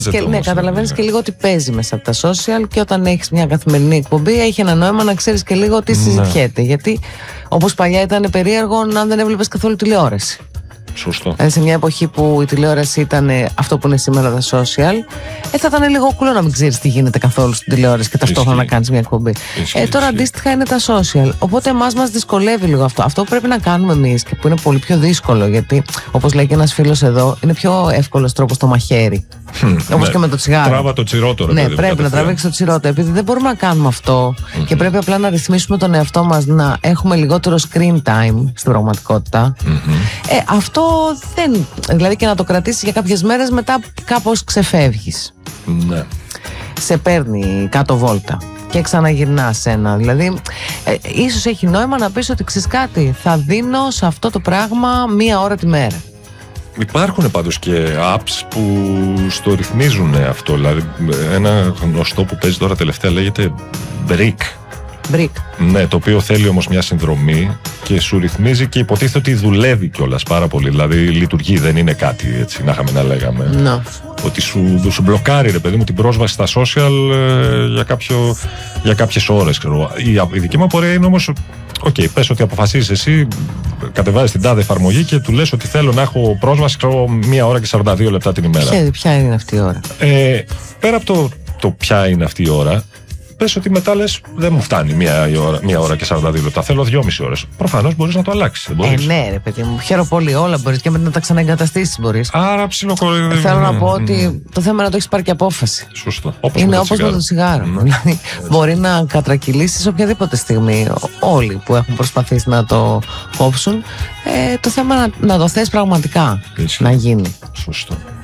Ναι, καταλαβαίνεις και λίγο ότι παίζει μέσα από τα social, και όταν έχεις μια καθημερινή εκπομπή έχει ένα νόημα να ξέρεις και λίγο τι συζητιέται. Γιατί όπως παλιά ήταν περίεργο αν δεν έβλεπες καθόλου τηλεόραση. Σωστό. Σε μια εποχή που η τηλεόραση ήταν αυτό που είναι σήμερα τα social, θα ήταν λίγο κουλό να μην ξέρεις τι γίνεται καθόλου στην τηλεόραση και ταυτόχρονα να κάνεις μια εκπομπή. Τώρα αντίστοιχα είναι τα social. Οπότε εμάς μας δυσκολεύει λίγο αυτό. Αυτό που πρέπει να κάνουμε εμείς, και που είναι πολύ πιο δύσκολο, γιατί όπως λέει και ένας φίλος εδώ, είναι πιο εύκολος τρόπος το μαχαίρι. Όπως και με το τσιγάρο. Τράβα το τσιρότο. Ναι, πρέπει να τραβήξει το τσιρότο. Επειδή δεν μπορούμε να κάνουμε αυτό και πρέπει απλά να ρυθμίσουμε τον εαυτό μας να έχουμε λιγότερο screen time στην πραγματικότητα. Αυτό δεν. Δηλαδή και να το κρατήσεις για κάποιες μέρες, μετά κάπως ξεφεύγεις. Ναι. Σε παίρνει κάτω βόλτα και ξαναγυρνάς ένα. Δηλαδή, ίσως έχει νόημα να πεις ότι ξέρεις κάτι, θα δίνω σε αυτό το πράγμα 1 ώρα τη μέρα. Υπάρχουν πάντως και apps που στο ρυθμίζουν αυτό. Δηλαδή, ένα γνωστό που παίζει τώρα τελευταία λέγεται Brick. Ναι, το οποίο θέλει όμως μια συνδρομή και σου ρυθμίζει και υποτίθεται ότι δουλεύει κιόλας πάρα πολύ. Δηλαδή λειτουργεί, δεν είναι κάτι έτσι να είχαμε να λέγαμε. No. Ότι σου μπλοκάρει, ρε παιδί μου, την πρόσβαση στα social για κάποιες ώρες. Η δική μου απορία είναι όμως, πες ότι αποφασίζεις εσύ, κατεβάζεις την τάδε εφαρμογή και του λες ότι θέλω να έχω πρόσβαση 1 ώρα και 42 λεπτά την ημέρα. Ποια είναι αυτή η ώρα? Πέρα από το ποια είναι αυτή η ώρα, πες ότι μετά λες δεν μου φτάνει 1 ώρα και 42 λεπτά, θέλω 2,5 ώρες. Προφανώς μπορείς να το αλλάξεις. Ναι, ρε παιδί μου, χαίρομαι πολύ, όλα μπορείς, και μετά να τα ξαναεγκαταστήσεις μπορείς. Άρα ψιλοκορυδεύει. Θέλω να πω ότι το θέμα είναι να το έχεις πάρει και απόφαση. Σωστό. Είναι όπως με το τσιγάρο. Δηλαδή, μπορεί να κατρακυλήσεις οποιαδήποτε στιγμή. Όλοι που έχουν προσπαθήσει να το κόψουν, το θέμα να το θες πραγματικά να γίνει. Σωστό.